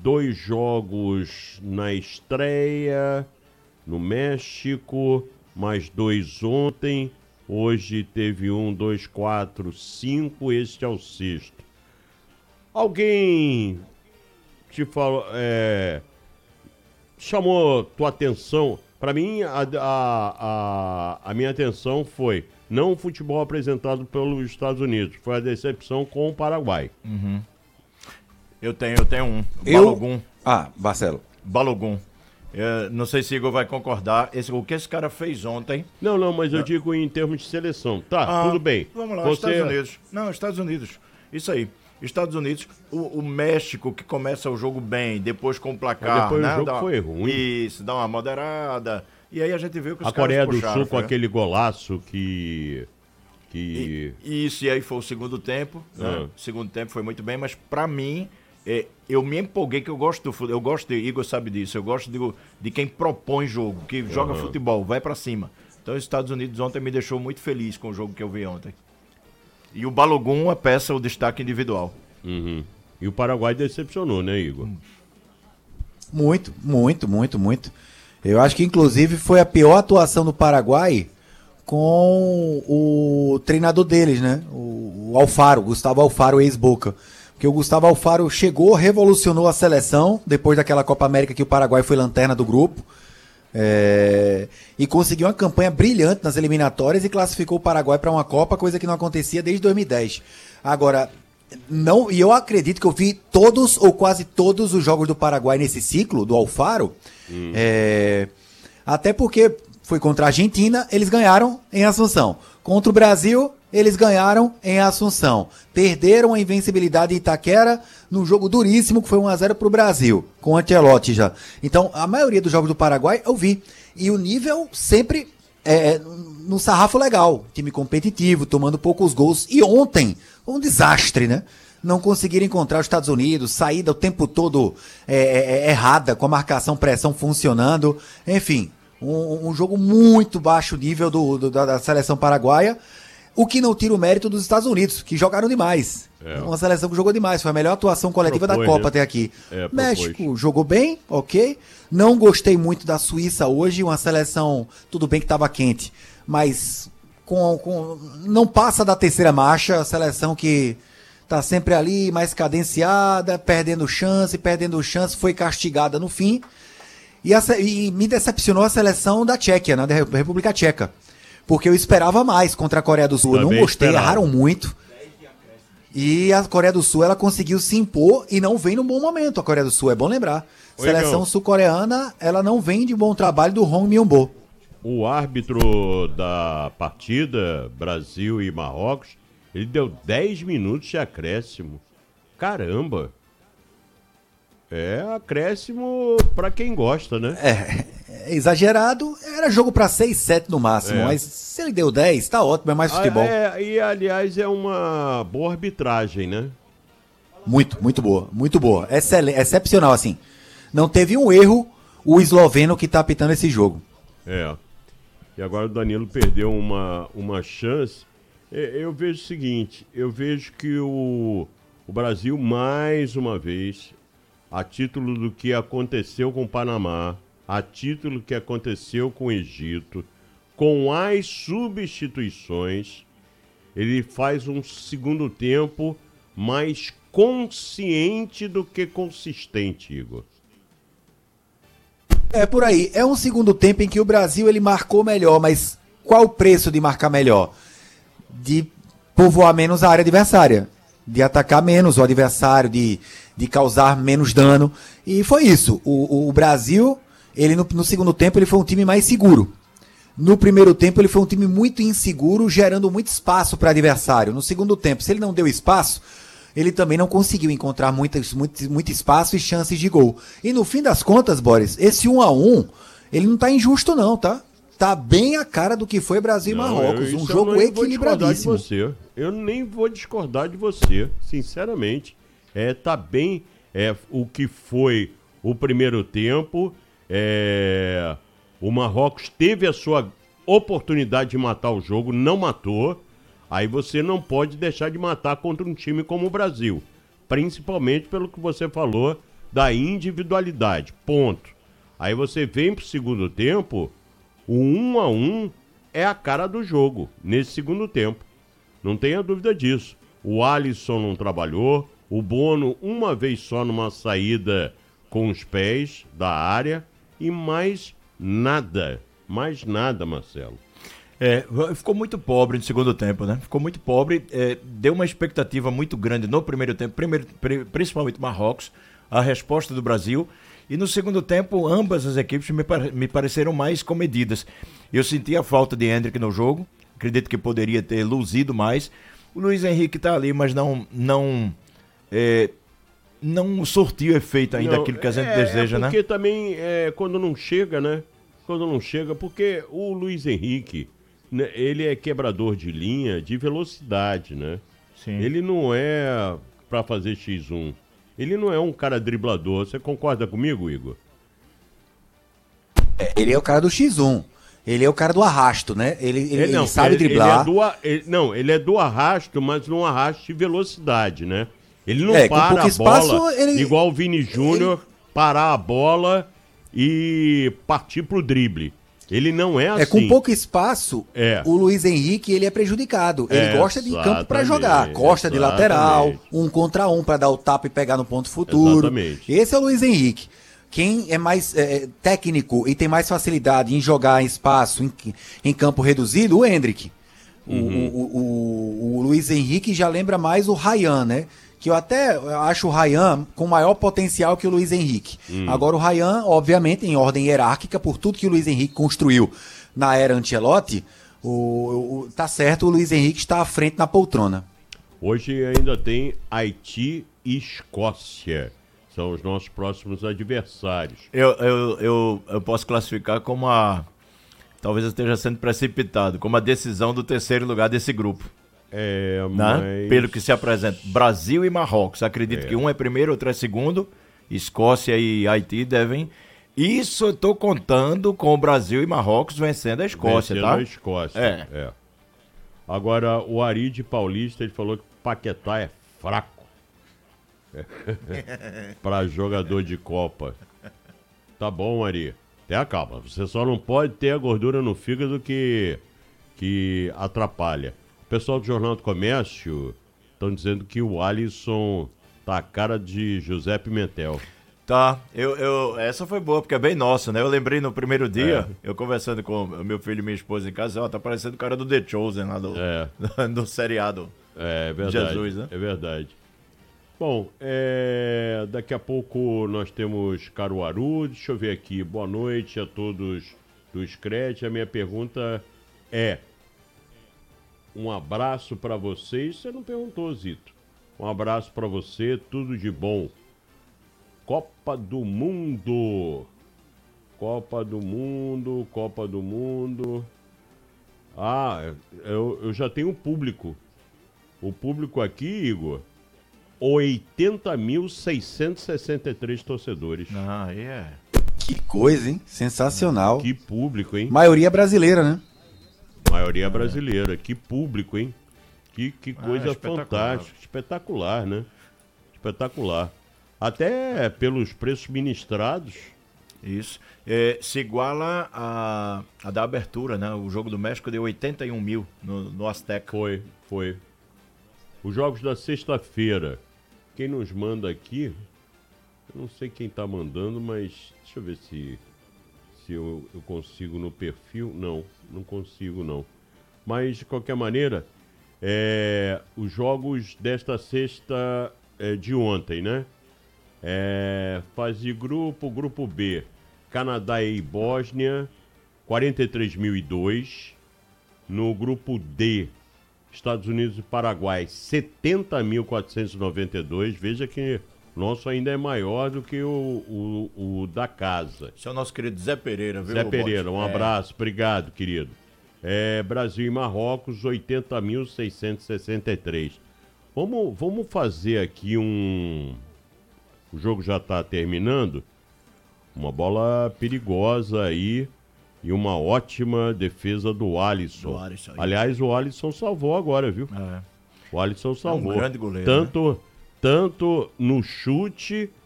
2 jogos na estreia no México, mais 2 ontem. Hoje teve 1, 2, 4, 5. Este é o 6º. Alguém te falou, chamou tua atenção? Para mim, a minha atenção foi não o futebol apresentado pelos Estados Unidos, foi a decepção com o Paraguai. Uhum. Eu tenho um. Balogun. Marcelo. Balogun. Não sei se Igor vai concordar. O que esse cara fez ontem... Não, mas eu digo em termos de seleção. Tá, tudo bem. Vamos lá, Estados Unidos. Não, Estados Unidos. Isso aí. Estados Unidos, o México que começa o jogo bem, depois com o placar... Depois o jogo foi ruim. Isso, dá uma moderada. E aí a gente viu que os caras puxaram. A Coreia do Sul com aquele golaço que... Isso, e aí foi o segundo tempo. Né? O segundo tempo foi muito bem, mas pra mim... eu me empolguei, que eu gosto do futebol. Eu gosto de Igor, sabe disso. Eu gosto de quem propõe jogo, que joga futebol, vai pra cima. Então os Estados Unidos ontem me deixou muito feliz com o jogo que eu vi ontem. E o Balogun, a peça, o destaque individual. Uhum. E o Paraguai decepcionou, né, Igor? Muito. Eu acho que inclusive foi a pior atuação do Paraguai com o treinador deles, né? O Alfaro, Gustavo Alfaro, ex-Boca. Porque o Gustavo Alfaro chegou, revolucionou a seleção, depois daquela Copa América que o Paraguai foi lanterna do grupo, e conseguiu uma campanha brilhante nas eliminatórias e classificou o Paraguai para uma Copa, coisa que não acontecia desde 2010. Agora, e eu acredito que eu vi todos ou quase todos os jogos do Paraguai nesse ciclo, do Alfaro, até porque foi contra a Argentina, eles ganharam em Assunção. Contra o Brasil, eles ganharam em Assunção. Perderam a invencibilidade em Itaquera num jogo duríssimo que foi 1-0 pro Brasil, com o Ancelotti já. Então, a maioria dos jogos do Paraguai eu vi. E o nível sempre num sarrafo legal. Time competitivo, tomando poucos gols. E ontem, um desastre, né? Não conseguiram encontrar os Estados Unidos, saída o tempo todo errada, com a marcação pressão funcionando. Enfim, um jogo muito baixo nível da seleção paraguaia. O que não tira o mérito dos Estados Unidos, que jogaram demais. Uma seleção que jogou demais. Foi a melhor atuação coletiva da Copa até aqui. México jogou bem, ok. Não gostei muito da Suíça hoje. Uma seleção, tudo bem que estava quente, mas não passa da terceira marcha. A seleção que tá sempre ali, mais cadenciada, perdendo chance, foi castigada no fim. E me decepcionou a seleção da Tchequia, da República Tcheca. Porque eu esperava mais contra a Coreia do Sul. Também eu não gostei, esperava. Erraram muito. E a Coreia do Sul, ela conseguiu se impor e não vem num bom momento. A Coreia do Sul, é bom lembrar. Seleção sul-coreana, ela não vem de bom trabalho do Hong Myung-bo. O árbitro da partida, Brasil e Marrocos, ele deu 10 minutos de acréscimo. Caramba! Acréscimo pra quem gosta, né? Exagerado, era jogo pra 6, 7 no máximo, mas se ele deu 10, tá ótimo, é mais futebol. E aliás é uma boa arbitragem, né? Muito boa. Excepcional, assim. Não teve um erro o esloveno que tá apitando esse jogo. E agora o Danilo perdeu uma chance. Eu vejo o seguinte, eu vejo que o Brasil, mais uma vez, a título do que aconteceu com o Panamá, a título do que aconteceu com o Egito, com as substituições, ele faz um segundo tempo mais consciente do que consistente, Igor. É por aí. É um segundo tempo em que o Brasil ele marcou melhor, mas qual o preço de marcar melhor? De povoar menos a área adversária, de atacar menos o adversário, de causar menos dano. E foi isso. O Brasil, ele no segundo tempo, ele foi um time mais seguro. No primeiro tempo, ele foi um time muito inseguro, gerando muito espaço para o adversário. No segundo tempo, se ele não deu espaço, ele também não conseguiu encontrar muito espaço e chances de gol. E no fim das contas, Boris, esse 1-1, ele não tá injusto não, tá? Tá bem a cara do que foi Brasil e Marrocos. Um jogo equilibradíssimo. Eu nem vou discordar de você, sinceramente. Tá bem o que foi o primeiro tempo. O Marrocos teve a sua oportunidade de matar o jogo, não matou. Aí você não pode deixar de matar contra um time como o Brasil. Principalmente pelo que você falou da individualidade, ponto. Aí você vem pro segundo tempo, o 1-1 é a cara do jogo, nesse segundo tempo. Não tenha dúvida disso. O Alisson não trabalhou, o Bono uma vez só numa saída com os pés da área e mais nada, Marcelo. Ficou muito pobre no segundo tempo, né? Ficou muito pobre, deu uma expectativa muito grande no primeiro tempo, principalmente Marrocos, a resposta do Brasil. E no segundo tempo, ambas as equipes me pareceram mais comedidas. Eu senti a falta de Endrick no jogo, acredito que poderia ter luzido mais. O Luiz Henrique tá ali, mas não sortiu efeito ainda aquilo que a gente deseja, né? Porque também, quando não chega, né? Quando não chega, porque o Luiz Henrique, né, ele é quebrador de linha, de velocidade, né? Sim. Ele não é pra fazer X1. Ele não é um cara driblador. Você concorda comigo, Igor? Ele é o cara do X1. Ele é o cara do arrasto, né? Ele sabe driblar. Ele é do arrasto, mas num arrasto de velocidade, né? Ele não com para pouco a espaço, bola igual o Vini Júnior, parar a bola e partir pro drible. Ele não é assim. Com pouco espaço, o Luiz Henrique ele é prejudicado. Ele gosta de campo para jogar. Gosta de lateral, 1 contra 1 para dar o tapa e pegar no ponto futuro. Exatamente. Esse é o Luiz Henrique. Quem é mais técnico e tem mais facilidade em jogar em espaço, em campo reduzido, o Endrick. O Luiz Henrique já lembra mais o Ryan, né? Que eu até acho o Ryan com maior potencial que o Luiz Henrique. Agora o Ryan, obviamente, em ordem hierárquica, por tudo que o Luiz Henrique construiu na era Ancelotti, tá certo, o Luiz Henrique está à frente na poltrona. Hoje ainda tem Haiti e Escócia. São os nossos próximos adversários. Eu posso classificar como talvez eu esteja sendo precipitado, como a decisão do terceiro lugar desse grupo. Mas... Pelo que se apresenta, Brasil e Marrocos. Acredito que um é primeiro, outro é segundo. Escócia e Haiti devem. Isso eu tô contando com o Brasil e Marrocos vencendo a Escócia, tá? A Escócia. Agora, o Ari Paulista, ele falou que Paquetá é fraco para jogador de Copa. Tá bom, Ari. Tenha calma. Você só não pode ter a gordura no fígado que atrapalha. O pessoal do Jornal do Comércio estão dizendo que o Alisson tá a cara de José Pimentel. Tá, essa foi boa, porque é bem nossa, né? Eu lembrei no primeiro dia, eu conversando com meu filho e minha esposa em casa, tá parecendo o cara do The Chosen lá do seriado. É verdade. Jesus, né? É verdade. Bom, daqui a pouco nós temos Caruaru. Deixa eu ver aqui. Boa noite a todos do Scred. A minha pergunta é: um abraço para vocês. Você não perguntou, Zito. Um abraço para você, tudo de bom. Copa do Mundo. Copa do Mundo. Ah, eu já tenho público. O público aqui, Igor, 80.663 torcedores. Que coisa, hein? Sensacional. Que público, hein? Maioria brasileira, né? Maioria brasileira. Que público, hein? Que coisa fantástica. Espetacular, né? Espetacular. Até pelos preços ministrados. Isso. Se iguala a da abertura, né? O jogo do México deu 81 mil no Azteca. Foi. Os jogos da sexta-feira. Quem nos manda aqui, eu não sei quem tá mandando, mas deixa eu ver se eu consigo no perfil. Não consigo não. Mas, de qualquer maneira, os jogos desta sexta de ontem, né? Fase de grupo B, Canadá e Bósnia, 43.002. No grupo D, Estados Unidos e Paraguai, 70.492. Veja que o nosso ainda é maior do que o da casa. Esse é o nosso querido Zé Pereira, viu? Zé Pereira, um abraço, obrigado, querido. Brasil e Marrocos, 80.663. Vamos fazer aqui O jogo já está terminando. Uma bola perigosa aí. E uma ótima defesa do Alisson. Aliás, o Alisson salvou agora, viu? O Alisson salvou. É um grande goleiro. Tanto no chute